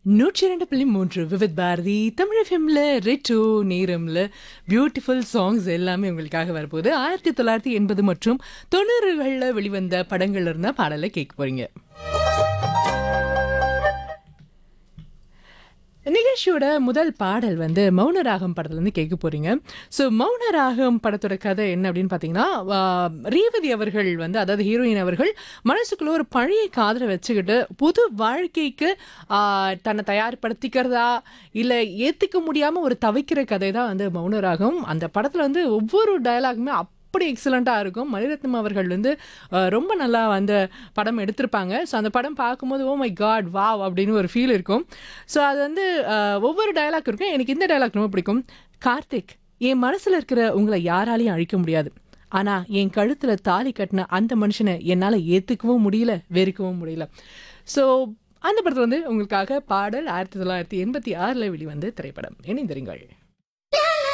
102.3 விவித் பாரதி தமிழ் எஃப்எம்ல retro நேரம்ல beautiful songs எல்லாமே உங்களுக்காக வரப்போகுது. 1980 மற்றும் 90களில் வெளிவந்த படங்கள்ல இருந்த பாடலை கேட்க போறீங்க. நிகழ்ச்சியோட முதல் பாடல் வந்து மௌனராகம் படத்துலேருந்து கேட்க போறீங்க. ஸோ மௌனராகம் படத்தோட கதை என்ன அப்படின்னு பார்த்தீங்கன்னா, ரேவதி அவர்கள் வந்து, அதாவது ஹீரோயின் அவர்கள் மனசுக்குள்ள ஒரு பழைய காதலை வச்சுக்கிட்டு புது வாழ்க்கைக்கு தன்னை தயார்படுத்திக்கிறதா இல்லை ஏற்றுக்க முடியாமல் ஒரு தவிக்கிற கதை தான் வந்து மௌனராகம். அந்த படத்தில் வந்து ஒவ்வொரு டயலாகுமே அப்படி எக்ஸலண்ட்டாக இருக்கும். மணிரத்னம் அவர்கள் வந்து ரொம்ப நல்லா அந்த படம் எடுத்திருப்பாங்க. ஸோ அந்த படம் பார்க்கும்போது ஓ மை காட் வாவ் அப்படின்னு ஒரு ஃபீல் இருக்கும். ஸோ அது வந்து ஒவ்வொரு டயலாக் இருக்கும். எனக்கு இந்த டயலாக் ரொம்ப பிடிக்கும். கார்த்திக், என் மனசில் இருக்கிற உங்களை யாராலையும் அழிக்க முடியாது, ஆனால் என் கழுத்தில் தாலி கட்டின அந்த மனுஷனை என்னால் ஏற்றுக்கவும் முடியல, வெறுக்கவும் முடியல. ஸோ அந்த படத்தில் வந்து உங்களுக்காக பாடல் 1986 வெளிவந்த திரைப்படம். இணைந்திருங்கள்.